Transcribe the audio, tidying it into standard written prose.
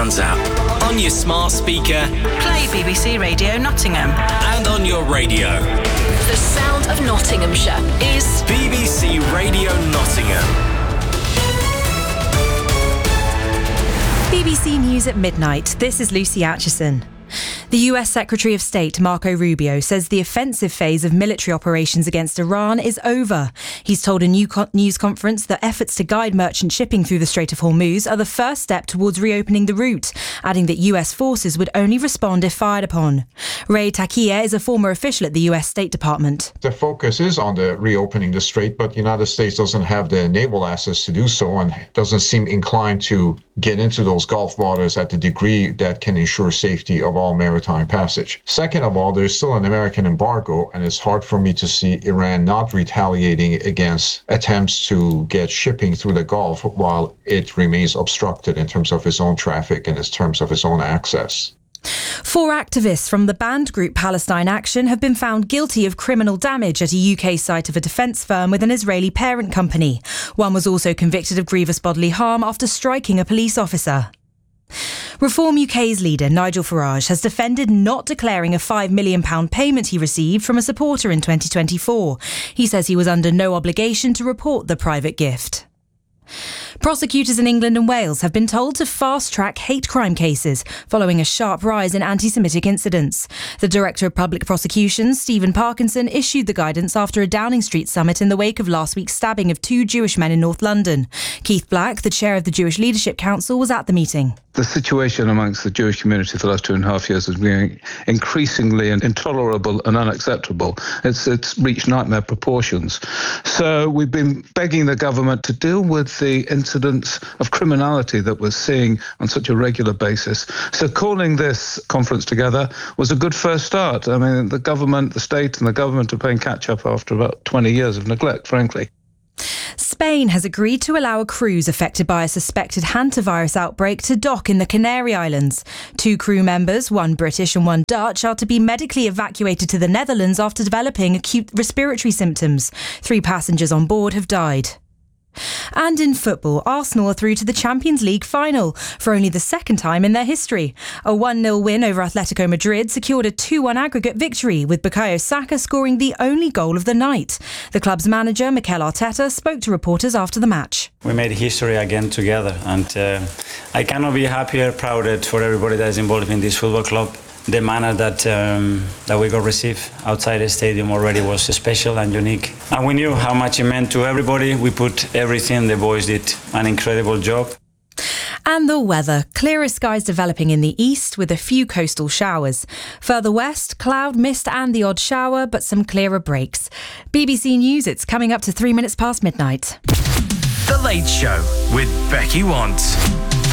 Sounds app. On your smart speaker. Play BBC Radio Nottingham. And on your radio. The sound of Nottinghamshire is BBC Radio Nottingham. BBC News at midnight. This is Lucy Atchison. The US Secretary of State, Marco Rubio, says the offensive phase of military operations against Iran is over. He's told a news conference that efforts to guide merchant shipping through the Strait of Hormuz are the first step towards reopening the route, adding that US forces would only respond if fired upon. Ray Takia is a former official at the US State Department. The focus is on the reopening the strait, but the United States doesn't have the naval assets to do so and doesn't seem inclined to get into those Gulf waters at the degree that can ensure safety of all maritime passage. Second of all, there's still an American embargo, and it's hard for me to see Iran not retaliating against attempts to get shipping through the Gulf while it remains obstructed in terms of its own traffic and in terms of its own access. 4 activists from the banned group Palestine Action have been found guilty of criminal damage at a UK site of a defence firm with an Israeli parent company. One was also convicted of grievous bodily harm after striking a police officer. Reform UK's leader, Nigel Farage, has defended not declaring a £5 million payment he received from a supporter in 2024. He says he was under no obligation to report the private gift. Prosecutors in England and Wales have been told to fast-track hate crime cases following a sharp rise in anti-Semitic incidents. The Director of Public Prosecutions, Stephen Parkinson, issued the guidance after a Downing Street summit in the wake of last week's stabbing of 2 Jewish men in North London. Keith Black, the chair of the Jewish Leadership Council, was at the meeting. The situation amongst the Jewish community for the last 2.5 years has been increasingly intolerable and unacceptable. It's reached nightmare proportions. So we've been begging the government to deal with the incidents of criminality that we're seeing on such a regular basis. So calling this conference together was a good first start. I mean, the government, the state and the government are playing catch-up after about 20 years of neglect, frankly. Spain has agreed to allow a cruise affected by a suspected hantavirus outbreak to dock in the Canary Islands. 2 crew members, one British and one Dutch, are to be medically evacuated to the Netherlands after developing acute respiratory symptoms. 3 passengers on board have died. And in football, Arsenal are through to the Champions League final for only the second time in their history. A 1-0 win over Atletico Madrid secured a 2-1 aggregate victory, with Bukayo Saka scoring the only goal of the night. The club's manager, Mikel Arteta, spoke to reporters after the match. We made history again together, and I cannot be happier, prouder for everybody that is involved in this football club. The manner that we got received outside the stadium already was special and unique. And we knew how much it meant to everybody. We put everything. The boys did an incredible job. And the weather. Clearer skies developing in the east with a few coastal showers. Further west, cloud, mist and the odd shower, but some clearer breaks. BBC News, it's coming up to 3 minutes past midnight. The Late Show with Becky Want.